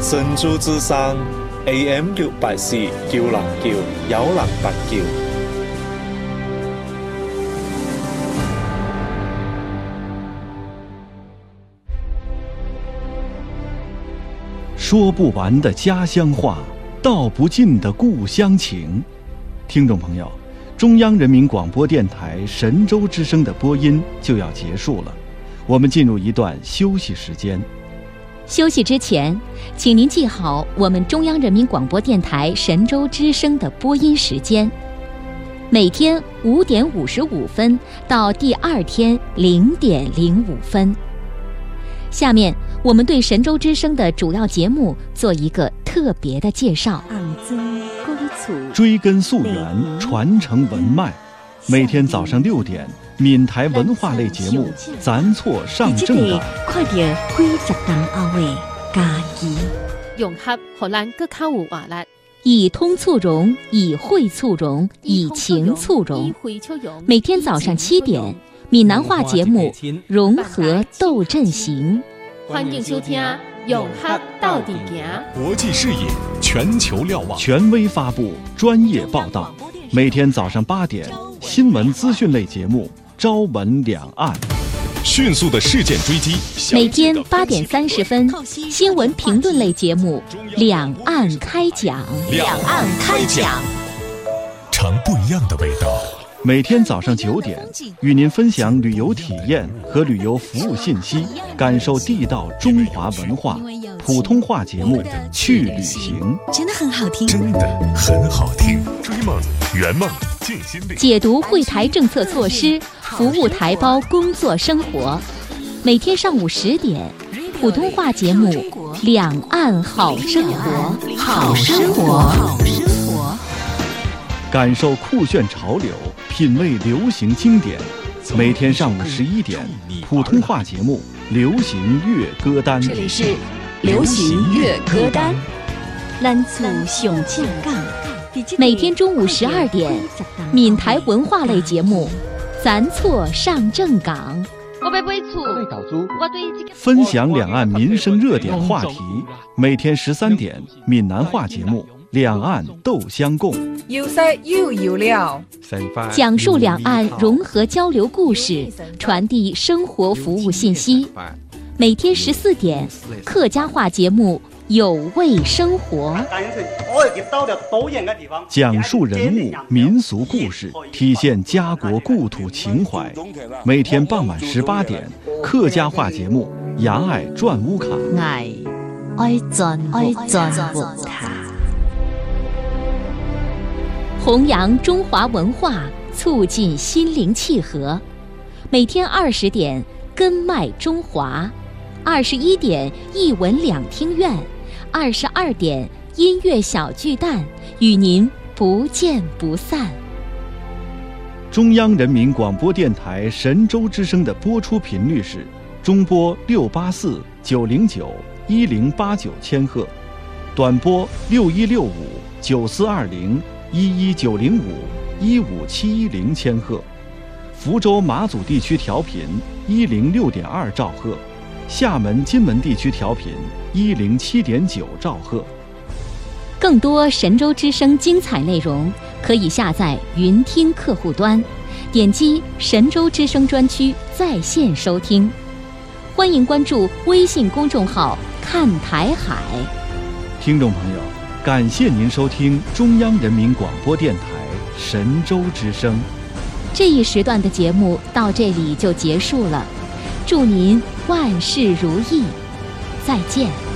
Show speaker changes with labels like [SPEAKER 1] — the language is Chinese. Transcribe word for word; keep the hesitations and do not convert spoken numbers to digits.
[SPEAKER 1] 神州之声 A M 六八四叫人叫有人不叫。
[SPEAKER 2] 说不完的家乡话，道不尽的故乡情。听众朋友，中央人民广播电台神州之声的播音就要结束了，我们进入一段休息时间。
[SPEAKER 3] 休息之前，请您记好我们中央人民广播电台神州之声的播音时间，每天五点五十五分到第二天零点零五分。下面我们对神州之声的主要节目做一个特别的介绍。
[SPEAKER 2] 追根溯源，传承文脉。每天早上六点，闽台文化类节目《咱错上正港》。
[SPEAKER 4] 快点几十档后的家己
[SPEAKER 5] 融合荷蘭嘅客戶話啦，
[SPEAKER 3] 以通促融，以惠促融，以情促融。每天早上七点，闽南话节目《融合斗阵行》。
[SPEAKER 5] 歡迎收聽《融合到底行》。
[SPEAKER 6] 國際視野，全球瞭望，
[SPEAKER 2] 權威發布，專業報道。每天早上八點，新聞資訊類節目《朝聞兩岸》。
[SPEAKER 6] 迅速的事件追擊。
[SPEAKER 3] 每天八點三十分，新聞評論類節目《兩岸開講》。
[SPEAKER 6] 兩岸開講，嘗不一樣的味道。
[SPEAKER 2] 每天早上九點，與您分享旅遊體驗和旅遊服務信息，感受地道中華文化。普通話節目《去旅行》
[SPEAKER 4] 真的很好聽，
[SPEAKER 6] 真的很好聽。追夢圓夢盡心力，
[SPEAKER 3] 解讀惠台政策措施，服務台胞工作生活。每天上午十點，普通話節目《兩岸好生活》。
[SPEAKER 4] 好生活，好生活，
[SPEAKER 2] 感受酷炫潮流，品味流行經典。每天上午十一點，普通話節目《流行粵歌單》。
[SPEAKER 4] 這裡是流行粵歌單。咱厝上正港。
[SPEAKER 3] 每天中午十二點，闽台文化類節目《咱錯上正港》。
[SPEAKER 5] 我要買厝，我對這個
[SPEAKER 2] 分享兩岸民生熱點話題。每天十三點，閩南話節目《兩岸鬥相共》。
[SPEAKER 7] 有色又有料，
[SPEAKER 3] 講述兩岸融合交流故事，傳遞生活服務信息。每天十四點，客家話節目《有味生活》，
[SPEAKER 2] 講述人物民俗故事，體現家國故土情懷。每天傍晚十八點，客家話節目《牙愛轉屋卡》。
[SPEAKER 4] 愛愛轉愛轉屋卡，
[SPEAKER 3] 弘揚中華文化，促進心靈契合。每天二十點，根脈中華；二十一點，藝文兩廳院；二十二點，音樂小巨蛋，與您不見不散。
[SPEAKER 2] 中央人民廣播電台神州之聲的播出頻率是中波六八四九零九一零八九千赫，短波六一六五九四二零一一九零五一五七一零千赫，福州馬祖地區調頻一零六點二兆赫，廈門金門地區調頻一零七點九兆赫。
[SPEAKER 3] 更多神州之聲精彩內容，可以下載雲聽客戶端，點擊神州之聲專區在線收聽。歡迎關注微信公眾號看台海。
[SPEAKER 2] 聽眾朋友，感謝您收聽中央人民廣播電台神州之聲。
[SPEAKER 3] 這一時段的節目到這裡就結束了，祝您萬事如意，再見。